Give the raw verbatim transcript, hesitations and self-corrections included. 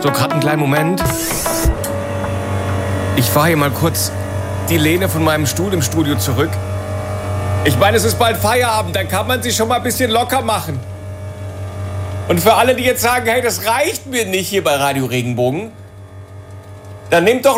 So, gerade einen kleinen Moment. Ich fahre hier mal kurz die Lehne von meinem Stuhl im Studio zurück. Ich meine, es ist bald Feierabend, dann kann man sich schon mal ein bisschen locker machen. Und für alle, die jetzt sagen, hey, das reicht mir nicht hier bei Radio Regenbogen, dann nehmt doch